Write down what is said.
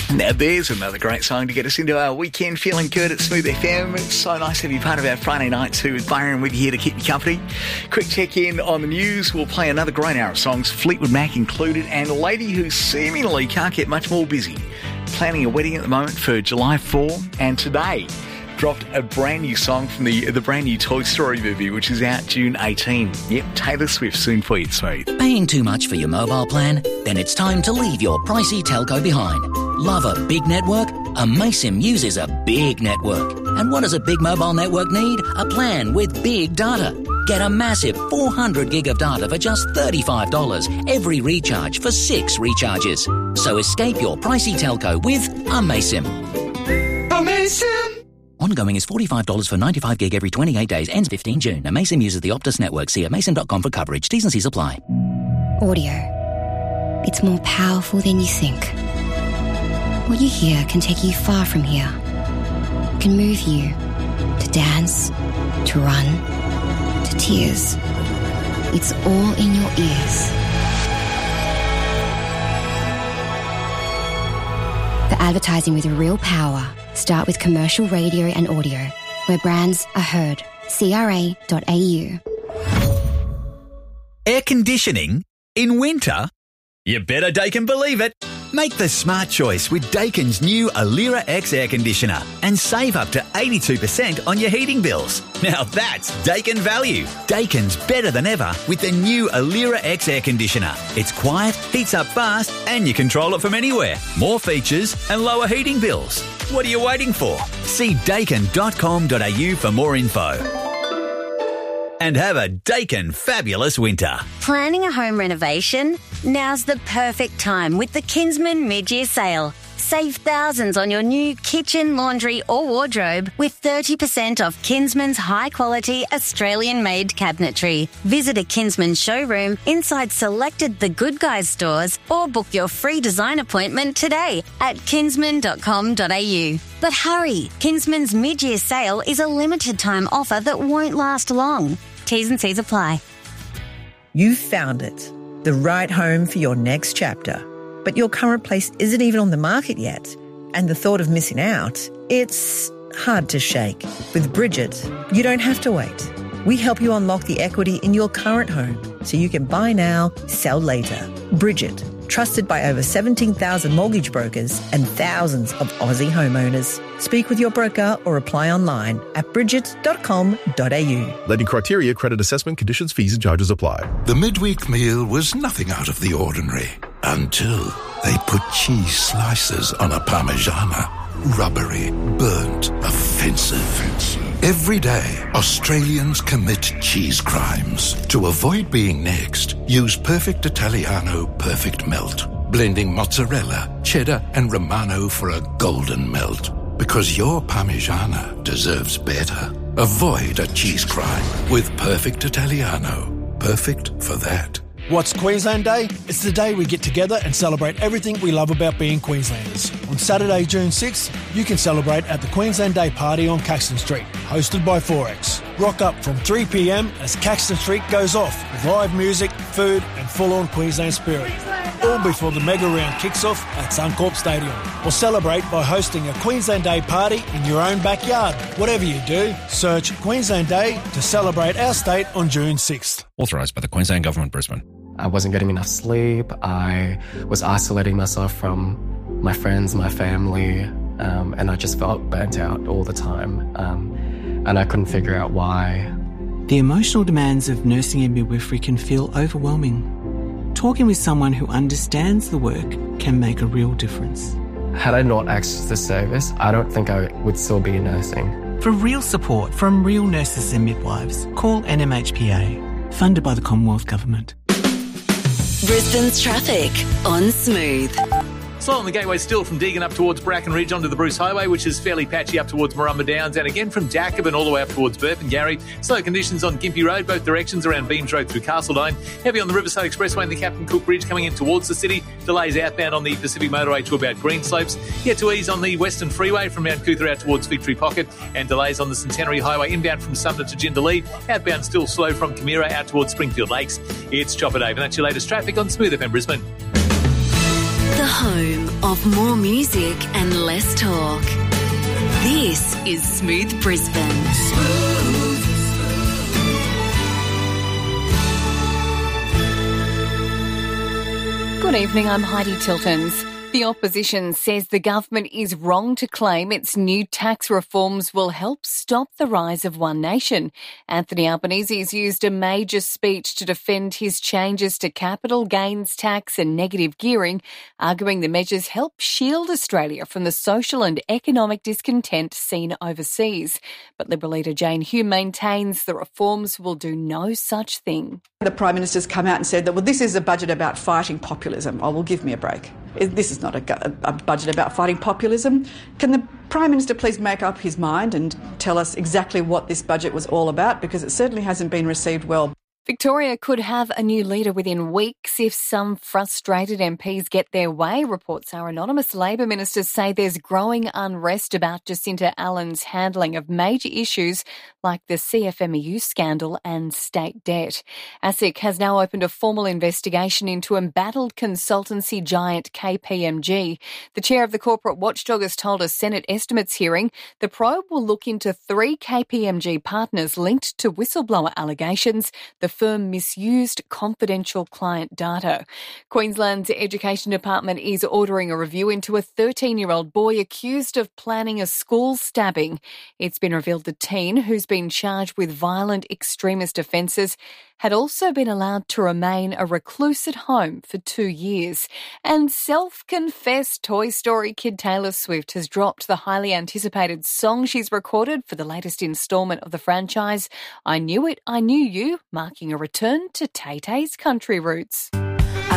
Now there's another great song to get us into our weekend feeling good at Smooth FM. It's so nice to be part of our Friday night too with Byron with you here to keep you company. Quick check in on the news. We'll play another great hour of songs, Fleetwood Mac included, and a lady who seemingly can't get much more busy. Planning a wedding at the moment for July 4, and today dropped a brand new song from the brand new Toy Story movie, which is out June 18. Yep, Taylor Swift soon for you, Smooth. Paying too much for your mobile plan? Then it's time to leave your pricey telco behind. Love a big network? Amaysim uses a big network. And what does a big mobile network need? A plan with big data. Get a massive 400 gig of data for just $35 every recharge for 6 recharges. So escape your pricey telco with Amaysim. Amaysim! Ongoing is $45 for 95 gig every 28 days. Ends 15 June. Amaysim uses the Optus network. See amaysim.com for coverage. T's and C's apply. Audio. It's more powerful than you think. What you hear can take you far from here. It can move you to dance, to run, to tears. It's all in your ears. The advertising with real power. Start with commercial radio and audio, where brands are heard. CRA.au. Air conditioning? In winter? You better Daikin believe it. Make the smart choice with Daikin's new Alira X air conditioner and save up to 82% on your heating bills. Now that's Daikin value. Daikin's better than ever with the new Alira X air conditioner. It's quiet, heats up fast, and you control it from anywhere. More features and lower heating bills. What are you waiting for? See Daikin.com.au for more info. And have a Daikin fabulous winter. Planning a home renovation? Now's the perfect time with the Kinsman mid-year sale. Save thousands on your new kitchen, laundry or wardrobe with 30% off Kinsman's high-quality Australian-made cabinetry. Visit a Kinsman showroom inside selected The Good Guys stores or book your free design appointment today at kinsman.com.au. But hurry, Kinsman's mid-year sale is a limited-time offer that won't last long. T's and C's apply. You've found it, the right home for your next chapter. But your current place isn't even on the market yet. And the thought of missing out, it's hard to shake. With Bridget, you don't have to wait. We help you unlock the equity in your current home so you can buy now, sell later. Bridget, trusted by over 17,000 mortgage brokers and thousands of Aussie homeowners. Speak with your broker or apply online at bridget.com.au. Lending criteria, credit assessment, conditions, fees and charges apply. The midweek meal was nothing out of the ordinary until they put cheese slices on a Parmigiana. Rubbery, burnt, offensive. Every day, Australians commit cheese crimes. To avoid being next, use Perfect Italiano Perfect Melt. Blending mozzarella, cheddar and Romano for a golden melt. Because your Parmigiana deserves better. Avoid a cheese crime with Perfect Italiano. Perfect for that. What's Queensland Day? It's the day we get together and celebrate everything we love about being Queenslanders. On Saturday, June 6th, you can celebrate at the Queensland Day Party on Caxton Street, hosted by Forex. Rock up from 3 p.m. as Caxton Street goes off with live music, food and full-on Queensland spirit. All before the mega round kicks off at Suncorp Stadium. Or celebrate by hosting a Queensland Day party in your own backyard. Whatever you do, search Queensland Day to celebrate our state on June 6th. Authorised by the Queensland Government, Brisbane. I wasn't getting enough sleep. I was isolating myself from my friends, my family, and I just felt burnt out all the time. And I couldn't figure out why. The emotional demands of nursing and midwifery can feel overwhelming. Talking with someone who understands the work can make a real difference. Had I not accessed this service, I don't think I would still be nursing. For real support from real nurses and midwives, call NMHPA, funded by the Commonwealth Government. Brisbane's traffic on Smooth. Slow on the gateway still from Deagon up towards Bracken Ridge onto the Bruce Highway, which is fairly patchy up towards Marumba Downs, and again from Jacobin all the way up towards Burpengary. Slow conditions on Gympie Road, both directions around Beams Road through Castledine. Heavy on the Riverside Expressway and the Captain Cook Bridge coming in towards the city. Delays outbound on the Pacific Motorway to about Greenslopes. Yet to ease on the Western Freeway from Mount Cootha out towards Victory Pocket, and delays on the Centenary Highway inbound from Sumner to Jindalee. Outbound still slow from Camira out towards Springfield Lakes. It's Chopper Dave, and that's your latest traffic on Smooth FM Brisbane. The home of more music and less talk. This is Smooth Brisbane. Good evening, I'm Heidi Tiltons. The opposition says the government is wrong to claim its new tax reforms will help stop the rise of One Nation. Anthony Albanese has used a major speech to defend his changes to capital gains tax and negative gearing, arguing the measures help shield Australia from the social and economic discontent seen overseas. But Liberal leader Jane Hume maintains the reforms will do no such thing. The Prime Minister's come out and said that, well, this is a budget about fighting populism. Oh, well, give me a break. This is not a budget about fighting populism. Can the Prime Minister please make up his mind and tell us exactly what this budget was all about? Because it certainly hasn't been received well. Victoria could have a new leader within weeks if some frustrated MPs get their way, reports our anonymous Labor ministers say there's growing unrest about Jacinta Allen's handling of major issues like the CFMEU scandal and state debt. ASIC has now opened a formal investigation into embattled consultancy giant KPMG. The chair of the corporate watchdog has told a Senate estimates hearing the probe will look into 3 KPMG partners linked to whistleblower allegations. The firm misused confidential client data. Queensland's Education Department is ordering a review into a 13-year-old boy accused of planning a school stabbing. It's been revealed the teen, who's been charged with violent extremist offences, had also been allowed to remain a recluse at home for 2 years. And self-confessed Toy Story kid Taylor Swift has dropped the highly anticipated song she's recorded for the latest instalment of the franchise, I Knew It, I Knew You, marking a return to Tay-Tay's country roots.